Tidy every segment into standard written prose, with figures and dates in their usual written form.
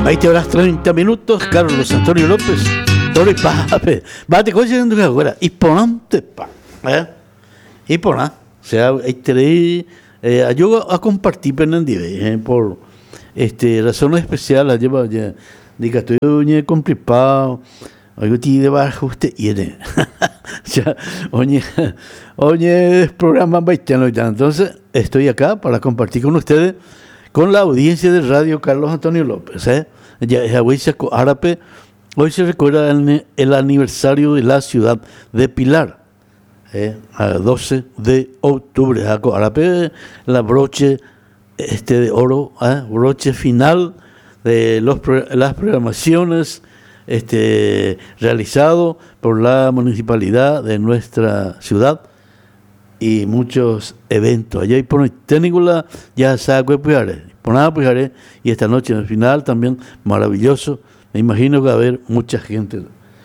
20 horas 30 minutos, Carlos Antonio López, Tori Pape, bate coche en tu agora, y ponante pa, y pona, o sea, ayuda a compartir penandive, por razones especiales, lleva ya, diga, estoy complicado, algo ti de bajo usted viene, ya, oye, programa baitano ya, entonces estoy acá para compartir con ustedes. Con la audiencia de Radio Carlos Antonio López. Hoy se recuerda el aniversario de la ciudad de Pilar, a 12 de octubre. La broche de oro, broche final de las programaciones realizado por la municipalidad de nuestra ciudad. Y muchos eventos. Allá hay por Ténicula, ya sabe por nada, y esta noche en el final también maravilloso. Me imagino que va a haber mucha gente.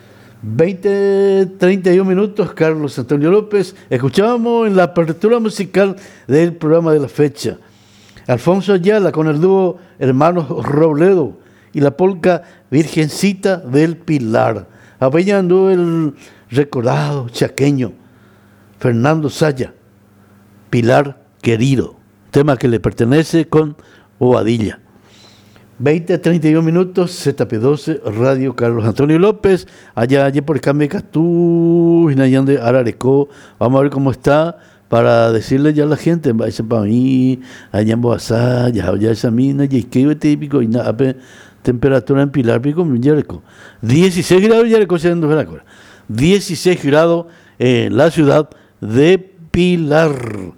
31 minutos, Carlos Antonio López. Escuchábamos en la apertura musical del programa de la fecha Alfonso Ayala con el dúo Hermanos Robledo y la polca Virgencita del Pilar, apoyando el recordado chaqueño Fernando Saya, Pilar Querido, tema que le pertenece con Bobadilla. 31 minutos, ZP12, Radio Carlos Antonio López, allá por Camecatú, Hinayande Ararecó. Vamos a ver cómo está para decirle ya a la gente, vaya para mí, allá en Boazá, ya esa mina, ya escribe típico, y nada, temperatura en Pilar, pico, 16 grados, Yareco, 16 grados en la ciudad de Pilar.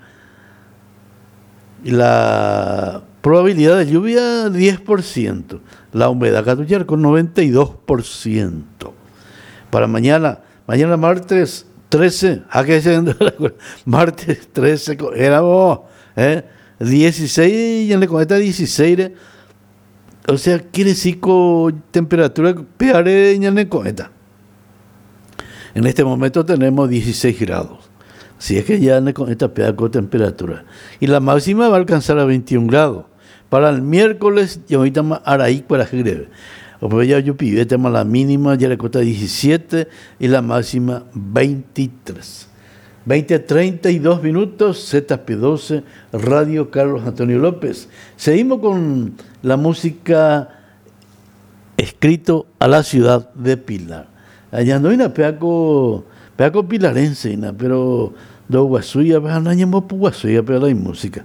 La probabilidad de lluvia 10%, la humedad Catullar con 92%. Para mañana martes 13, martes 13, éramos 16, ya le conecta 16, o sea, quiere decir con temperatura peare ya le conecta. En este momento tenemos 16 grados. Si es que ya con esta con temperatura. Y la máxima va a alcanzar a 21 grados. Para el miércoles, ya ahorita más Araí para Greve. O pues ya yo pide tema la mínima, ya le cuesta 17 y la máxima 23. 32 minutos, ZP12, Radio Carlos Antonio López. Seguimos con la música escrito a la ciudad de Pilar. Allá no hay una peaco pilarense, pero do guasuya, no hay guasuya, pero hay música.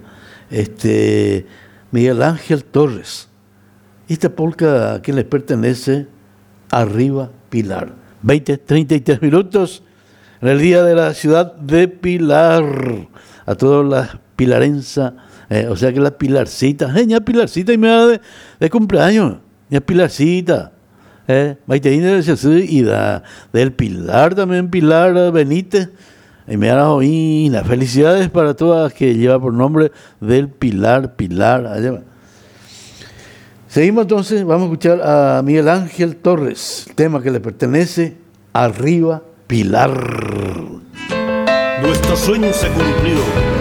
Miguel Ángel Torres. Esta polca que le pertenece Arriba Pilar. 33 minutos en el día de la ciudad de Pilar. A todas las pilarensas, o sea que la Pilarcita, ya Pilarcita y me da de cumpleaños, ya Pilarcita. Maiteína y del Pilar también, Pilar Benítez, y me da oína. Felicidades para todas que lleva por nombre del Pilar. Allá va. Seguimos entonces, vamos a escuchar a Miguel Ángel Torres, tema que le pertenece, Arriba Pilar. Nuestro sueño se cumplió.